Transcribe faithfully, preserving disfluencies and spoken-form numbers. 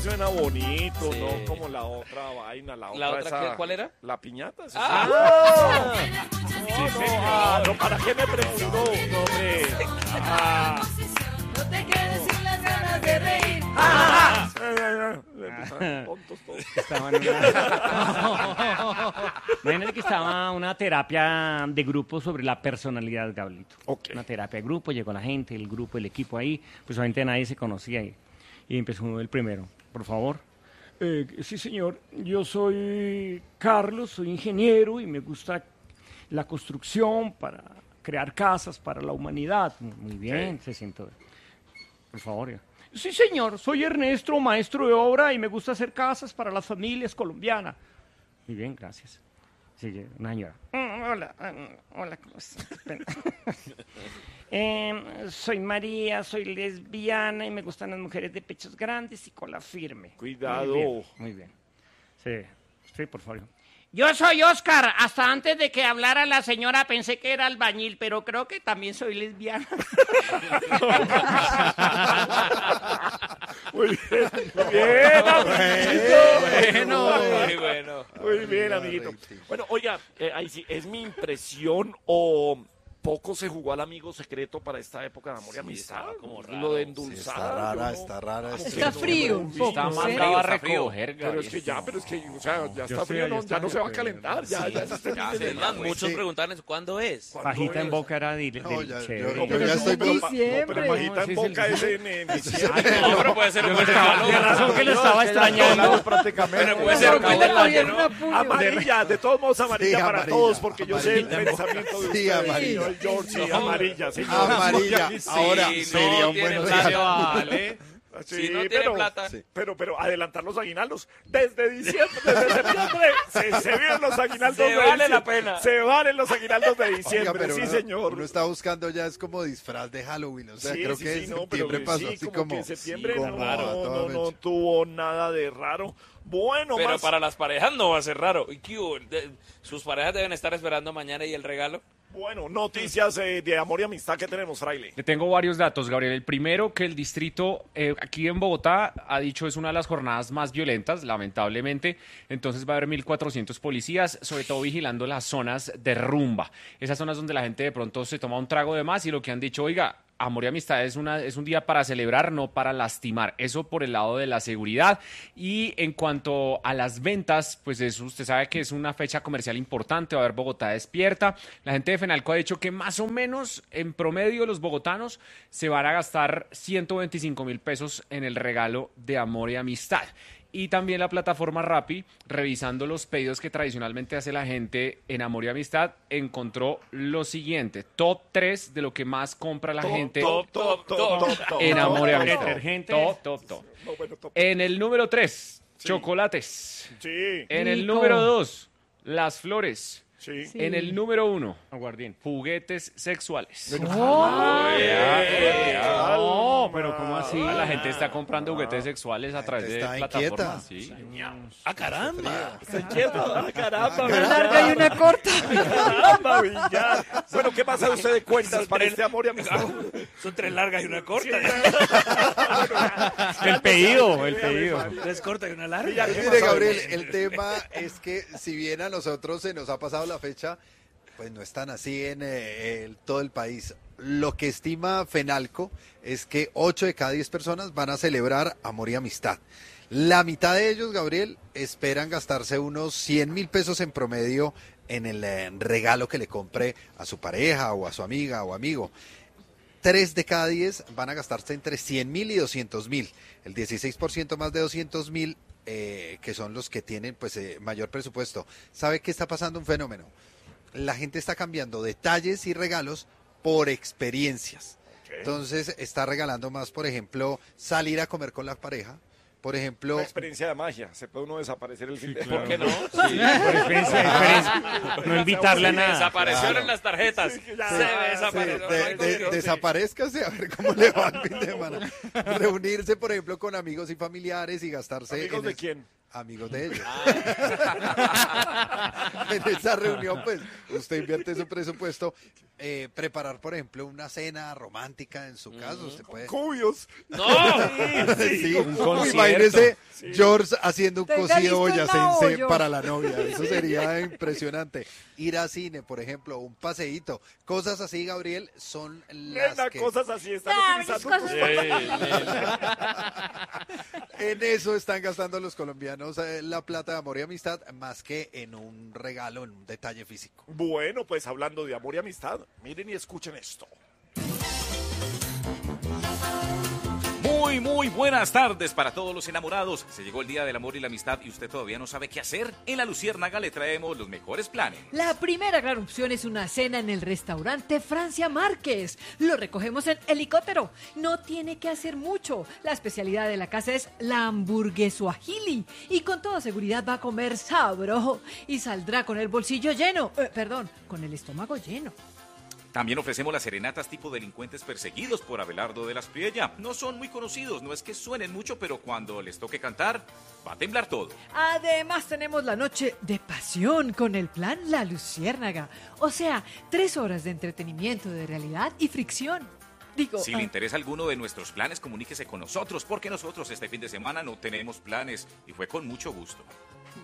suena bonito, Sí. ¿no? Como la otra vaina, la, ¿La otra, otra esa- qué- cuál era? La piñata. ¿sí? ¡Ah! No, no, ah, no, ¿para qué me preguntó? No, hombre. Ah. No te quedes sin las ganas de reír. Ah. Tontos todos. Estaba en una... Imagínate que estaba una terapia de grupo sobre la personalidad, Gablito. Ok. Una terapia de grupo, llegó la gente, el grupo, el equipo ahí, pues obviamente nadie se conocía y, y empezó uno el primero. Por favor. Eh, sí, señor. Yo soy Carlos, soy ingeniero y me gusta la construcción para crear casas para la humanidad. Muy bien, se sentó. Por favor. ya. Sí, señor, soy Ernesto, maestro de obra y me gusta hacer casas para las familias colombianas. Muy bien, gracias. Sigue una señora. Mm, hola, mm, hola, ¿cómo estás? Eh, soy María, soy lesbiana y me gustan las mujeres de pechos grandes y cola firme. Cuidado. Muy bien, muy bien. Sí, sí, por favor. Yo soy Oscar. Hasta antes de que hablara la señora pensé que era albañil, pero creo que también soy lesbiana. Muy bien, muy bien, amiguito. Bueno, muy bueno. Muy bien, amiguito. Bueno, oiga, eh, ahí sí, ¿es mi impresión o poco se jugó al amigo secreto para esta época de amor y amistad? estaba como raro. Lo de Sí, endulzar. está rara, yo no- está rara. como este- que Está no- frío no- un poco. Está ¿sí? mandado a Está frío. recoger, Pero es que ya, pero es que, o sea, ya está frío, no, ya no se va a calentar, ya, ya se está Ya, fin de sí, semana. más, muchos Sí. preguntan ¿cuándo es? ¿Cuándo Pajita en es? boca era dile. No, del ya- yo- chévere. yo pero ya es estoy como con- pa- diciembre. No, pero pajita No, en sí, boca sí, es sí. en, en diciembre. No, pero puede ser un buen regalo. De razón que lo estaba extrañando. prácticamente. Pero puede ser un buen Le detalle, cogieron ¿no? una puya. Amarilla, de todos modos amarilla Sí, para amarilla, todos, porque yo sé el amarilla. pensamiento de Sí, ustedes, amarilla. señor George, sí, No. amarilla, señor. Amarilla. Sí, Ahora no sería un tiene buen plata, regalo. vale. Sí, Si no tiene pero, plata. Sí. pero, pero adelantar los aguinaldos desde diciembre, desde septiembre, se, se vienen los aguinaldos Se de vale diciembre. la pena. Se valen los aguinaldos de Oiga, diciembre, pero sí, uno, señor. uno está buscando ya es como disfraz de Halloween, o sea, Sí, creo sí, que sí, en no, pero septiembre pasó sí, así como, como, que en septiembre como no, a no, toda no, no mecha. tuvo nada de raro. Bueno, Pero más para las parejas no va a ser raro. ¿Y qué hubo? De- sus parejas deben estar esperando mañana y el regalo. bueno, noticias eh, de amor y amistad que tenemos, Fraile. Le tengo varios datos, Gabriel. El primero, que el distrito eh, aquí en Bogotá ha dicho es una de las jornadas más violentas, lamentablemente. Entonces va a haber mil cuatrocientos policías, sobre todo vigilando las zonas de rumba. Esas zonas donde la gente de pronto se toma un trago de más y lo que han dicho, oiga, amor y amistad es, una, es un día para celebrar, no para lastimar. Eso por el lado de la seguridad. Y en cuanto a las ventas, pues eso, usted sabe que es una fecha comercial importante, va a haber Bogotá despierta. La gente de Fenalco ha dicho que más o menos en promedio los bogotanos se van a gastar ciento veinticinco mil pesos en el regalo de amor y amistad. Y también la plataforma Rappi, revisando los pedidos que tradicionalmente hace la gente en amor y amistad, encontró lo siguiente: top tres de lo que más compra la gente Top, top, top, top, top. en amor y top, amistad. Detergente. Top, top, top. No, bueno, top. En el número tres, Sí. chocolates. Sí, En el Rico. número dos, las flores. sí. Sí. En el número uno, Aguardiente. juguetes sexuales. No, pero ¿cómo así? Ah, la gente está comprando juguetes sexuales a través de está plataformas. inquieta. Sí. ¡Ah, caramba! Está inquieto. Ah, caramba, Una larga y una corta. caramba, Villar. Bueno, ¿qué más sabe usted de cuentas para este amor y amistad? Son tres largas y una corta. El pedido, el pedido. Tres cortas y una larga. Villar, ¿qué Mire, más sabe? Gabriel, el tema es que si bien a nosotros se nos ha pasado la fecha, pues no están así en eh, el- todo el país. Lo que estima Fenalco es que ocho de cada diez personas van a celebrar amor y amistad. La mitad de ellos, Gabriel, esperan gastarse unos cien mil pesos en promedio en el eh, regalo que le compre a su pareja o a su amiga o amigo. Tres de cada diez van a gastarse entre cien mil y doscientos mil. El dieciséis por ciento más de doscientos mil, eh, que son los que tienen pues eh, mayor presupuesto. ¿Sabe qué está pasando? Un fenómeno. La gente está cambiando detalles y regalos por experiencias. Entonces está regalando más, por ejemplo, salir a comer con la pareja. Por ejemplo, Una experiencia de magia. Se puede uno desaparecer el fin de ¿Por qué no? Por experiencia, experiencia. No invitarle a nada. Desaparecieron Claro. las tarjetas. Sí, ya. Se Sí, desapareció. de- no hay de- control. desaparezcase a ver cómo le va el fin de semana. Reunirse, por ejemplo, con amigos y familiares y gastarse... ¿Amigos en de es- quién? Amigos de ellos. En esa reunión, pues, usted invierte su presupuesto. Eh, preparar, por ejemplo, una cena romántica en su casa. Usted puede... Cubios. ¡No! Sí, un Uy, concierto. imagínese, George haciendo un Tenga cocido listo el boyacense nabo, para la novia. Eso sería impresionante. Ir a cine, por ejemplo, un paseíto. Cosas así, Gabriel, son las Nena, que... cosas así, están Nah, utilizando mis cosas. En eso están gastando los colombianos eh, la plata de amor y amistad, más que en un regalo, en un detalle físico. Bueno, pues hablando de amor y amistad, miren y escuchen esto. Muy, muy buenas tardes para todos los enamorados. Se llegó el día del amor y la amistad y usted todavía no sabe qué hacer. En La Luciérnaga le traemos los mejores planes. La primera gran opción es una cena en el restaurante Francia Márquez. Lo recogemos en helicóptero. No tiene que hacer mucho. La especialidad de la casa es la hamburguesuajili. Y con toda seguridad va a comer sabroso y saldrá con el bolsillo lleno. Eh, perdón, con el estómago lleno. También ofrecemos las serenatas tipo delincuentes perseguidos por Abelardo de las Priella. No son muy conocidos, no es que suenen mucho, pero cuando les toque cantar, va a temblar todo. Además tenemos la noche de pasión con el plan La Luciérnaga. O sea, tres horas de entretenimiento, de realidad y fricción. Digo, Si ah, le interesa alguno de nuestros planes, comuníquese con nosotros, porque nosotros este fin de semana no tenemos planes y fue con mucho gusto.